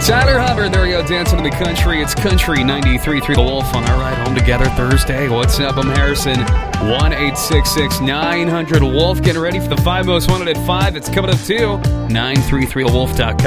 Tyler Hubbard, there we go, dancing in the country. It's Country 93.3 The Wolf on our ride home together Thursday. What's up? I'm Harrison. 1-866-900-WOLF. Getting ready for the 5 most wanted at 5. It's coming up to 933thewolf.com.